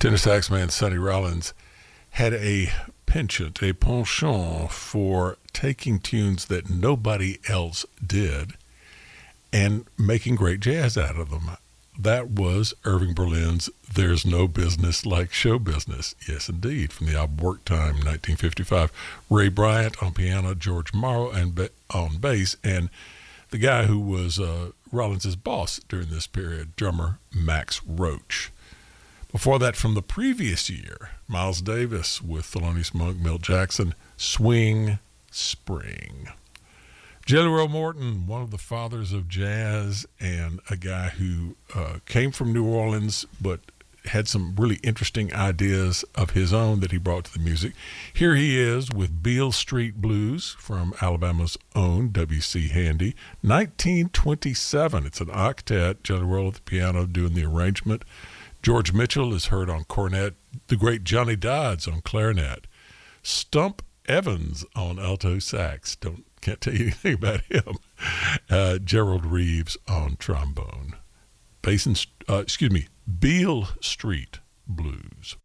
Tenor sax man Sonny Rollins had a penchant for taking tunes that nobody else did and making great jazz out of them. That was Irving Berlin's There's No Business Like Show Business. Yes, indeed, from the album Work Time, 1955. Ray Bryant on piano, George Morrow on bass, and the guy who was Rollins' boss during this period, drummer Max Roach. Before that, from the previous year, Miles Davis with Thelonious Monk, Milt Jackson, Swing Spring. Jelly Roll Morton, one of the fathers of jazz and a guy who came from New Orleans but had some really interesting ideas of his own that he brought to the music. Here he is with Beale Street Blues from Alabama's own W.C. Handy, 1927. It's an octet, Jelly Roll at the piano doing the arrangement. George Mitchell is heard on cornet, the great Johnny Dodds on clarinet, Stump Evans on alto sax. Can't tell you anything about him. Gerald Reeves on trombone. Beale Street Blues.